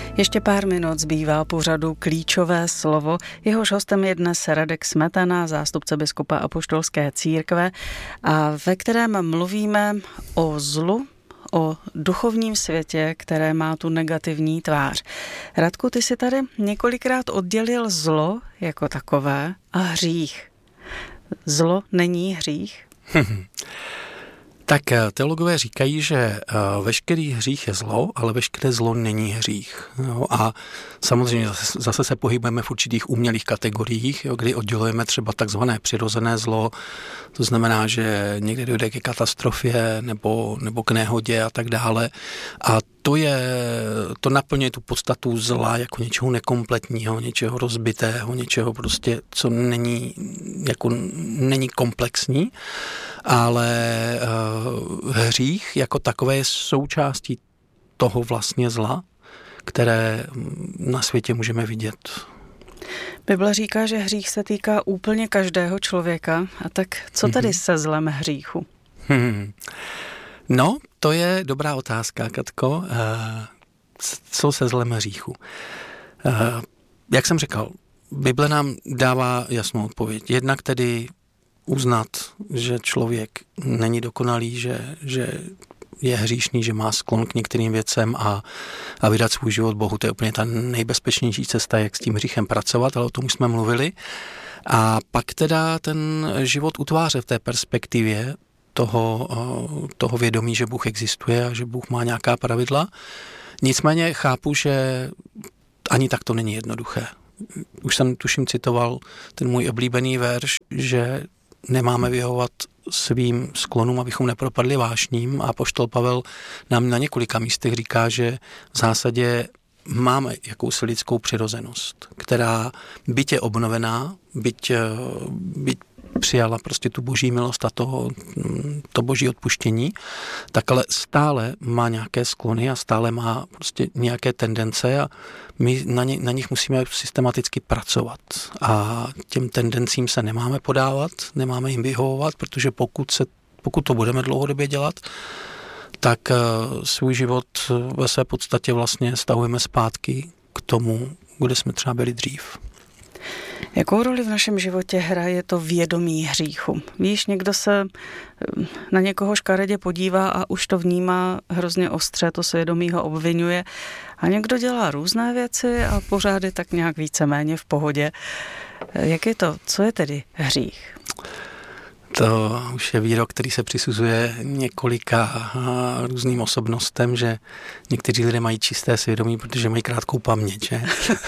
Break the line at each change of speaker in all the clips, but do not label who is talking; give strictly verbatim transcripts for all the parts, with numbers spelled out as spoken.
Ještě pár minut zbývá pořadu Klíčové slovo. Jehož hostem je dnes Radek Smetana, zástupce biskupa Apoštolské církve, a ve kterém mluvíme o zlu, o duchovním světě, které má tu negativní tvář. Radku, ty si tady několikrát oddělil zlo jako takové a hřích. Zlo není hřích?
Tak teologové říkají, že veškerý hřích je zlo, ale veškeré zlo není hřích. Jo, a samozřejmě zase, zase se pohybujeme v určitých umělých kategoriích, jo, kdy oddělujeme třeba takzvané přirozené zlo, to znamená, že někdy dojde ke katastrofě nebo, nebo k nehodě a tak dále. A to je, to naplňuje tu podstatu zla jako něčeho nekompletního, něčeho rozbitého, něčeho prostě, co není, jako není komplexní, ale uh, hřích jako takové je součástí toho vlastně zla, které na světě můžeme vidět.
Bible říká, že hřích se týká úplně každého člověka. A tak co tedy mm-hmm. se zlem hříchu?
Hmm. No, to je dobrá otázka, Katko. Uh, co se zlem hříchu? Uh, jak jsem říkal, Bible nám dává jasnou odpověď. Jednak tedy uznat, že člověk není dokonalý, že, že je hříšný, že má sklon k některým věcem a, a vydat svůj život Bohu. To je úplně ta nejbezpečnější cesta, jak s tím hříchem pracovat, ale o tom už jsme mluvili. A pak teda ten život utváře v té perspektivě toho, toho vědomí, že Bůh existuje a že Bůh má nějaká pravidla. Nicméně chápu, že ani tak to není jednoduché. Už jsem tuším citoval ten můj oblíbený verš, že nemáme vyhovovat svým sklonům, abychom nepropadli vášním, a apoštol Pavel nám na několika místech říká, že v zásadě máme jakousi lidskou přirozenost, která byť je obnovená, byť, byť přijala prostě tu boží milost a to, to boží odpuštění, tak ale stále má nějaké sklony a stále má prostě nějaké tendence a my na, ně, na nich musíme systematicky pracovat. A těm tendencím se nemáme podávat, nemáme jim vyhovovat, protože pokud, se, pokud to budeme dlouhodobě dělat, tak svůj život ve své podstatě vlastně stahujeme zpátky k tomu, kde jsme třeba byli dřív.
Jakou roli v našem životě hraje to vědomí hříchu? Víš, někdo se na někoho škaredě podívá a už to vnímá hrozně ostře, to svědomí ho obvinuje, a někdo dělá různé věci a pořád je tak nějak víceméně v pohodě. Jak je to? Co je tedy hřích?
To už je výrok, který se přisuzuje několika různým osobnostem, že někteří lidé mají čisté svědomí, protože mají krátkou paměť, že?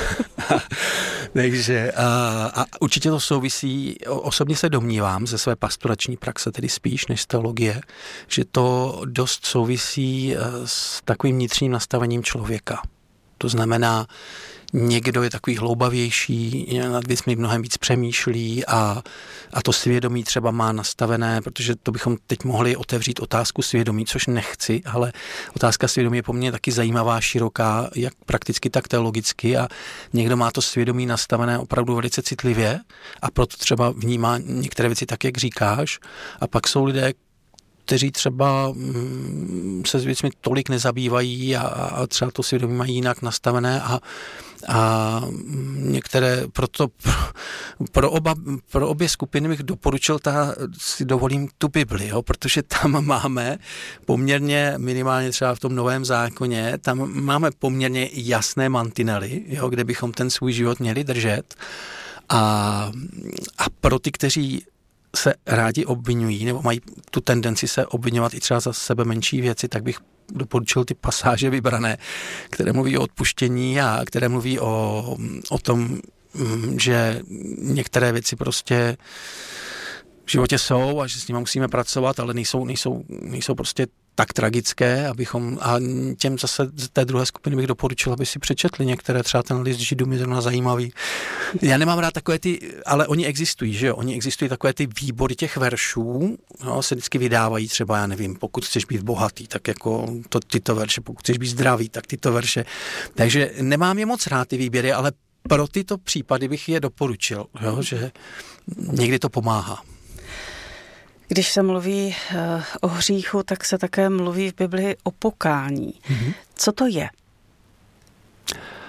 Takže a, a určitě to souvisí, osobně se domnívám ze své pastorační praxe, tedy spíš než z teologie, že to dost souvisí s takovým vnitřním nastavením člověka. To znamená, někdo je takový hloubavější, nad věcmi mnohem víc přemýšlí a, a to svědomí třeba má nastavené, protože to bychom teď mohli otevřít otázku svědomí, což nechci, ale otázka svědomí je poměrně taky zajímavá, široká, jak prakticky, tak teologicky, a někdo má to svědomí nastavené opravdu velice citlivě a proto třeba vnímá některé věci tak, jak říkáš, a pak jsou lidé, kteří třeba se s věcmi tolik nezabývají a, a třeba to svědomí mají jinak nastavené a, a některé, proto pro, pro, oba, pro obě skupiny bych doporučil, ta, si dovolím tu Bibli, jo, protože tam máme poměrně, minimálně třeba v tom Novém zákoně, tam máme poměrně jasné mantinely, jo, kde bychom ten svůj život měli držet, a, a pro ty, kteří se rádi obvinují nebo mají tu tendenci se obvinovat i třeba za sebe menší věci, tak bych doporučil ty pasáže vybrané, které mluví o odpuštění a které mluví o, o tom, že některé věci prostě v životě jsou a že s nimi musíme pracovat, ale nejsou, nejsou, nejsou prostě tak tragické, abychom, a těm zase z té druhé skupiny bych doporučil, aby si přečetli některé, třeba ten list Židům je zrovna zajímavý. Já nemám rád takové ty, ale oni existují, že jo, oni existují takové ty výbory těch veršů, no, se vždycky vydávají třeba, já nevím, pokud chceš být bohatý, tak jako to, tyto verše, pokud chceš být zdravý, tak tyto verše. Takže nemám je moc rád ty výběry, ale pro tyto případy bych je doporučil, jo, že někdy to pomáhá.
Když se mluví uh, o hříchu, tak se také mluví v Bibli o pokání. Mm-hmm. Co to je?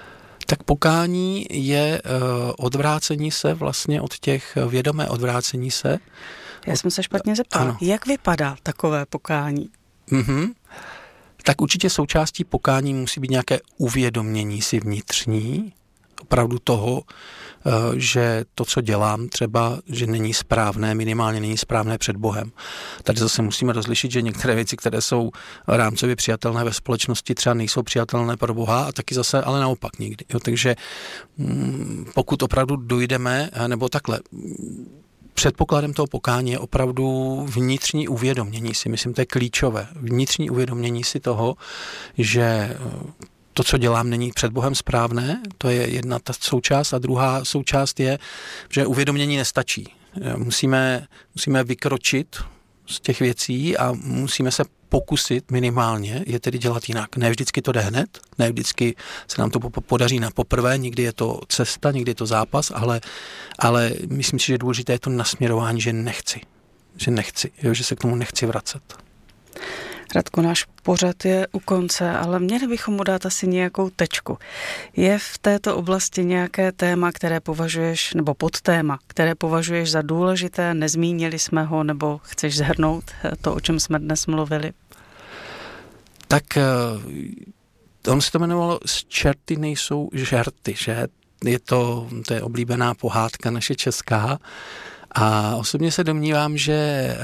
Tak pokání je odvrácení se vlastně od těch, vědomé odvrácení se.
Já jsem se špatně zeptala, ano. Jak vypadá takové pokání?
Mhm. Tak určitě součástí pokání musí být nějaké uvědomění si vnitřní, opravdu toho, že to, co dělám, třeba, že není správné, minimálně není správné před Bohem. Tady zase musíme rozlišit, že některé věci, které jsou rámcově přijatelné ve společnosti, třeba nejsou přijatelné pro Boha a taky zase, ale naopak nikdy. Jo, takže pokud opravdu dojdeme, nebo takhle, předpokladem toho pokání je opravdu vnitřní uvědomění si, myslím, to je klíčové, vnitřní uvědomění si toho, že to, co dělám, není před Bohem správné, to je jedna ta součást a druhá součást je, že uvědomění nestačí. Musíme, musíme vykročit z těch věcí a musíme se pokusit minimálně je tedy dělat jinak. Ne vždycky to jde hned, ne vždycky se nám to podaří na poprvé, někdy je to cesta, někdy je to zápas, ale, ale myslím si, že důležité je to nasměrování, že nechci, že nechci, jo, že se k tomu nechci vracet.
Radko, náš pořad je u konce, ale měli bychom mu dát asi nějakou tečku. Je v této oblasti nějaké téma, které považuješ, nebo podtéma, které považuješ za důležité, nezmínili jsme ho, nebo chceš shrnout to, o čem jsme dnes mluvili?
Tak on se to jmenovalo Z čerty nejsou žerty, že? Je to, to je oblíbená pohádka naše česká a osobně se domnívám, že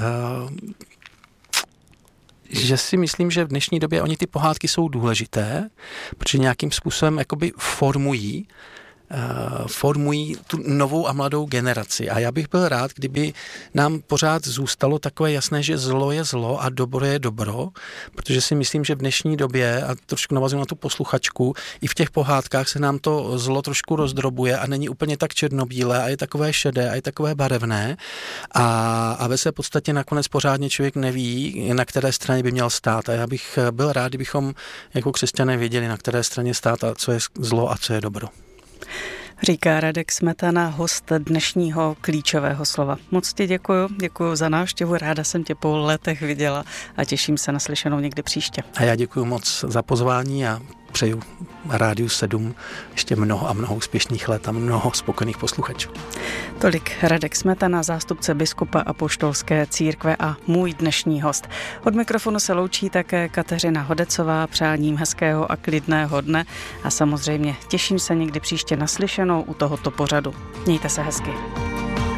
že si myslím, že v dnešní době oni ty pohádky jsou důležité, protože nějakým způsobem jakoby formují, uh, formují tu novou a mladou generaci. A já bych byl rád, kdyby nám pořád zůstalo takové jasné, že zlo je zlo a dobro je dobro, protože si myslím, že v dnešní době, a trošku navazuji na tu posluchačku, i v těch pohádkách se nám to zlo trošku rozdrobuje a není úplně tak černobílé a je takové šedé a je takové barevné a, a ve své podstatě nakonec pořádně člověk neví, na které straně by měl stát. A já bych byl rád, kdybychom jako křesťané věděli, na které straně stát a co je zlo a co je dobro.
Říká Radek Smetana, host dnešního klíčového slova. Moc ti děkuju, děkuju za návštěvu, ráda jsem tě po letech viděla a těším se na slyšenou někdy příště.
A já děkuju moc za pozvání a přeju Rádiu sedm ještě mnoho a mnoho úspěšných let a mnoho spokojených posluchačů.
Tolik Radek Smetana, zástupce biskupa Apoštolské církve a můj dnešní host. Od mikrofonu se loučí také Kateřina Hodecová, přáním hezkého a klidného dne a samozřejmě těším se někdy příště naslyšenou u tohoto pořadu. Mějte se hezky.